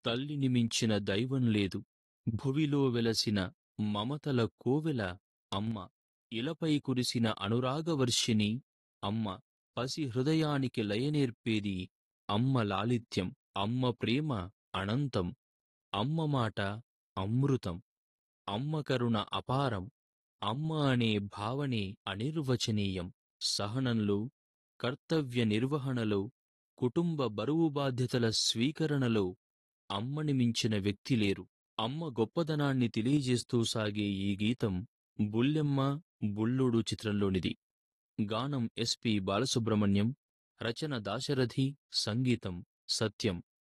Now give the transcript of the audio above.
తల్లిని మించిన దైవం లేదు. భువిలో వెలసిన మమతల కోవెల అమ్మ. ఇలపై కురిసిన అనురాగవర్షిణి అమ్మ. పసి హృదయానికి లయనేర్పేది అమ్మ లాలిత్యం. అమ్మ ప్రేమ అనంతం. అమ్మ మాట అమృతం. అమ్మ కరుణ అపారం. అమ్మ అనే భావనే అనిర్వచనీయం. సహనంలో, కర్తవ్య నిర్వహణలో, కుటుంబ బరువు బాధ్యతల స్వీకరణలో అమ్మని మించిన వ్యక్తి లేరు. అమ్మ గొప్పదనాన్ని తెలియజేస్తూ సాగే ఈ గీతం బుల్లెమ్మ బుల్లుడు చిత్రంలోనిది. గానం ఎస్పి బాలసుబ్రహ్మణ్యం, రచన దాశరథి, సంగీతం సత్యం.